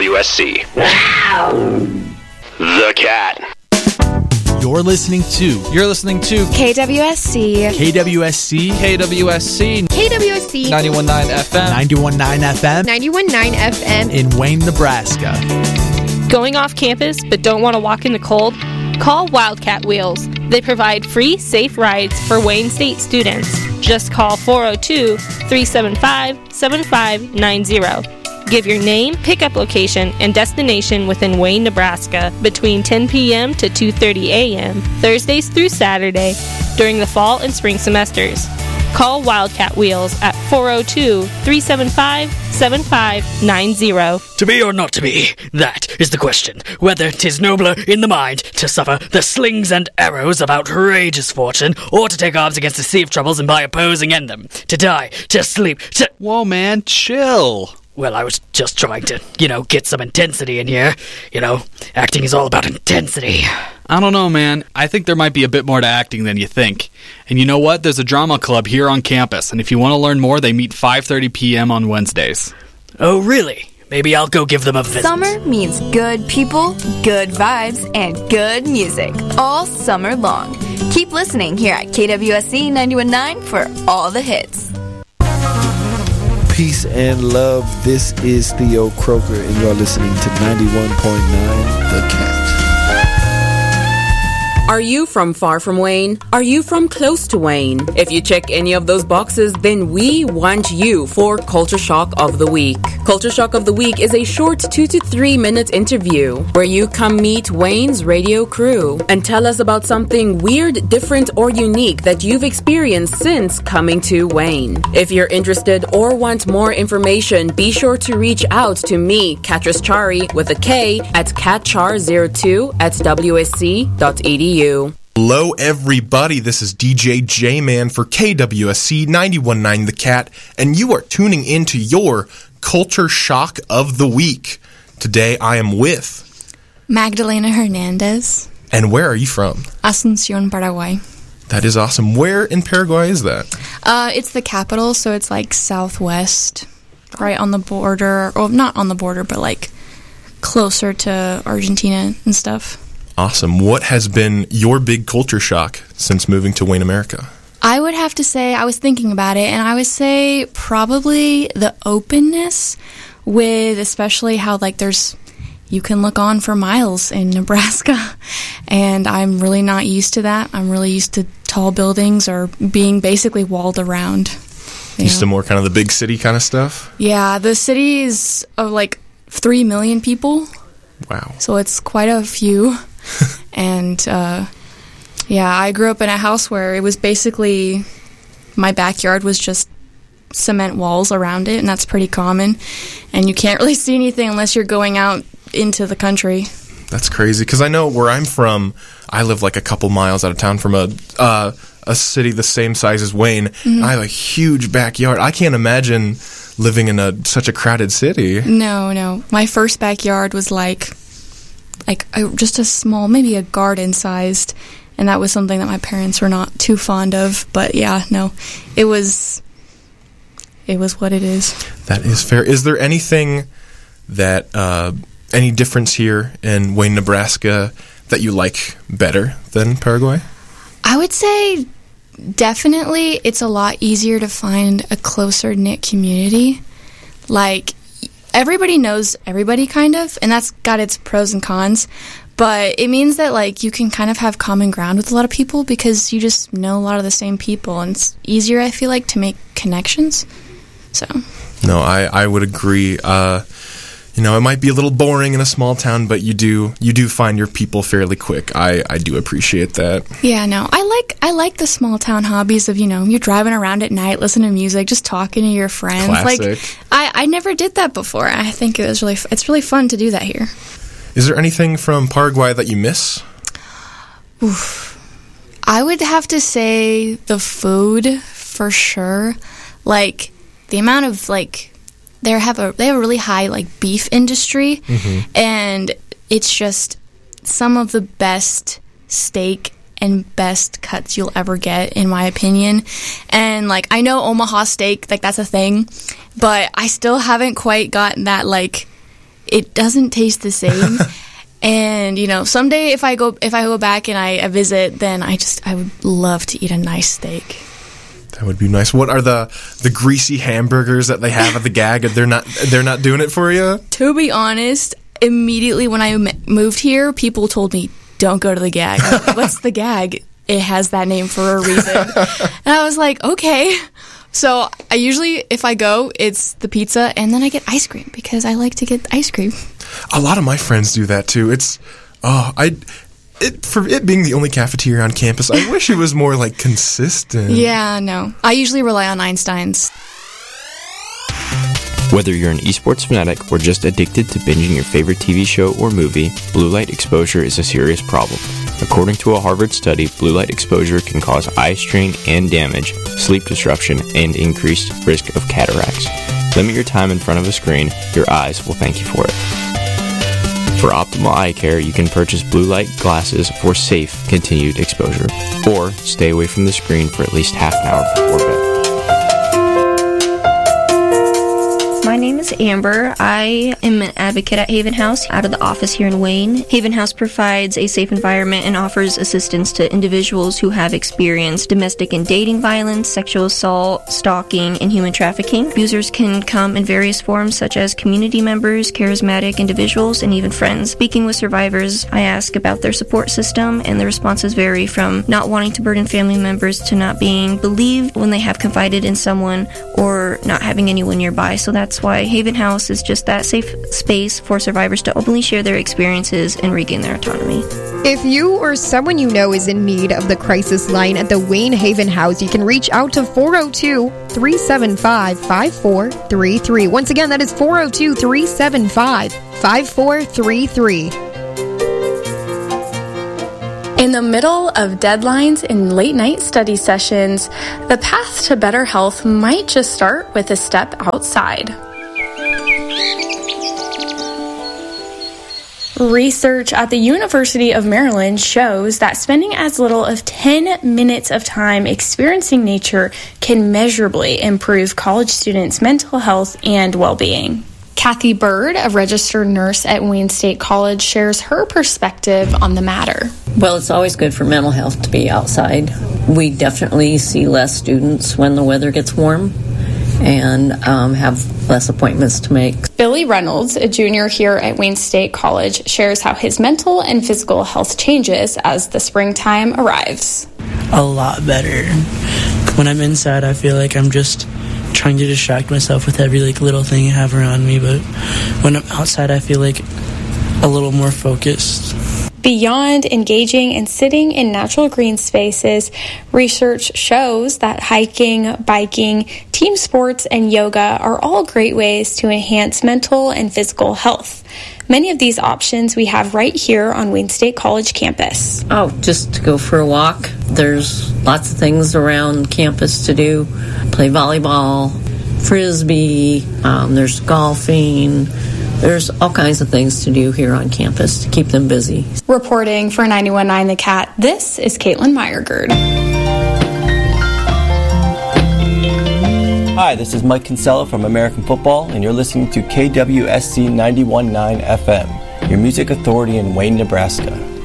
KWSC. The Cat. You're listening to KWSC. KWSC. KWSC. KWSC. 91.9 FM. 91.9 FM 91.9 FM. in Wayne, Nebraska. Going off campus but don't want to walk in the cold? Call Wildcat Wheels. They provide free, safe rides for Wayne State students. Just call 402-375-7590. Give your name, pickup location, and destination within Wayne, Nebraska between 10 p.m. to 2:30 a.m. Thursdays through Saturday during the fall and spring semesters. Call Wildcat Wheels at 402-375-7590. To be or not to be, that is the question. Whether 'tis nobler in the mind to suffer the slings and arrows of outrageous fortune, or to take arms against the sea of troubles and by opposing end them. To die, to sleep, to... Whoa, man, chill. Well, I was just trying to, get some intensity in here. Acting is all about intensity. I don't know, man. I think there might be a bit more to acting than you think. And you know what? There's a drama club here on campus, and if you want to learn more, they meet 5:30 p.m. on Wednesdays. Oh, really? Maybe I'll go give them a visit. Summer means good people, good vibes, and good music all summer long. Keep listening here at KWSC 91.9 for all the hits. Peace and love. This is Theo Croker, and you're listening to 91.9 The Cat. Are you from far from Wayne? Are you from close to Wayne? If you check any of those boxes, then we want you for Culture Shock of the Week. Culture Shock of the Week is a short 2 to 3 minute interview where you come meet Wayne's radio crew and tell us about something weird, different, or unique that you've experienced since coming to Wayne. If you're interested or want more information, be sure to reach out to me, Katris Chari, with a K, at catchar02@wsc.edu. Hello, everybody. This is DJ J-Man for KWSC 91.9 The Cat, and you are tuning into your Culture Shock of the Week. Today, I am with Magdalena Hernandez. And where are you from? Asunción, Paraguay. That is awesome. Where in Paraguay is that? It's the capital, so it's like southwest, right on the border. Well, not on the border, but like closer to Argentina and stuff. Awesome. What has been your big culture shock since moving to Wayne, America? I would have to say, I was thinking about it, and I would say probably the openness with especially how like you can look on for miles in Nebraska, and I'm really not used to that. I'm really used to tall buildings or being basically walled around. Used to more kind of the big city kind of stuff? Yeah, the city is of like 3 million people. Wow. So it's quite a few. And, I grew up in a house where it was basically, my backyard was just cement walls around it, and that's pretty common. And you can't really see anything unless you're going out into the country. That's crazy, because I know where I'm from, I live like a couple miles out of town from a city the same size as Wayne. Mm-hmm. I have a huge backyard. I can't imagine living in such a crowded city. No. My first backyard was like just a small, maybe a garden-sized, and that was something that my parents were not too fond of. But yeah, no, it was what it is. That is fair. Is there anything that any difference here in Wayne, Nebraska that you like better than Paraguay? I would say definitely it's a lot easier to find a closer-knit community. Like, everybody knows everybody, kind of, and that's got its pros and cons, but it means that, like, you can kind of have common ground with a lot of people because you just know a lot of the same people, and it's easier, I feel like, to make connections, so. No, I would agree. It might be a little boring in a small town, but you do find your people fairly quick. I do appreciate that. Yeah, no, I like the small town hobbies of, you're driving around at night, listening to music, just talking to your friends. Classic. Like, I never did that before. I think it's really fun to do that here. Is there anything from Paraguay that you miss? Oof. I would have to say the food for sure. Like, the amount of they have a really high beef industry, mm-hmm. and it's just some of the best steak and best cuts you'll ever get, in my opinion. And I know Omaha steak, that's a thing, but I still haven't quite gotten that it doesn't taste the same. And, you know, someday if I go back and I visit, then I would love to eat a nice steak. That would be nice. What are the greasy hamburgers that they have at the Gag? They're not doing it for you? To be honest, immediately when I moved here, people told me, don't go to the Gag. I'm like, what's the Gag? It has that name for a reason. And I was like, okay. So I usually, if I go, it's the pizza, and then I get ice cream because I like to get ice cream. A lot of my friends do that too. For it being the only cafeteria on campus, I wish it was more like consistent. Yeah, no. I usually rely on Einstein's. Whether you're an esports fanatic or just addicted to binging your favorite TV show or movie, blue light exposure is a serious problem. According to a Harvard study, blue light exposure can cause eye strain and damage, sleep disruption, and increased risk of cataracts. Limit your time in front of a screen. Your eyes will thank you for it. For optimal eye care, you can purchase blue light glasses for safe, continued exposure, or stay away from the screen for at least half an hour before bed. My name is Amber. I am an advocate at Haven House out of the office here in Wayne. Haven House provides a safe environment and offers assistance to individuals who have experienced domestic and dating violence, sexual assault, stalking, and human trafficking. Abusers can come in various forms such as community members, charismatic individuals, and even friends. Speaking with survivors, I ask about their support system, and the responses vary from not wanting to burden family members to not being believed when they have confided in someone or not having anyone nearby. So that's why Haven House is just that safe space for survivors to openly share their experiences and regain their autonomy. If you or someone you know is in need of the crisis line at the Wayne Haven House, you can reach out to 402-375-5433. Once again, that is 402-375-5433. In the middle of deadlines and late-night study sessions, the path to better health might just start with a step outside. Research at the University of Maryland shows that spending as little as 10 minutes of time experiencing nature can measurably improve college students' mental health and well-being. Kathy Bird, a registered nurse at Wayne State College, shares her perspective on the matter. Well, it's always good for mental health to be outside. We definitely see less students when the weather gets warm and have less appointments to make. Billy Reynolds, a junior here at Wayne State College, shares how his mental and physical health changes as the springtime arrives. A lot better. When I'm inside, I feel like I'm just trying to distract myself with every little thing I have around me, but when I'm outside, I feel like a little more focused. Beyond engaging and sitting in natural green spaces, research shows that hiking, biking, team sports, and yoga are all great ways to enhance mental and physical health. Many of these options we have right here on Wayne State College campus. Oh, just to go for a walk. There's lots of things around campus to do. Play volleyball, frisbee, there's golfing. There's all kinds of things to do here on campus to keep them busy. Reporting for 91.9 The Cat, this is Caitlin Meyergerd. Hi, this is Mike Kinsella from American Football, and you're listening to KWSC 91.9 FM, your music authority in Wayne, Nebraska.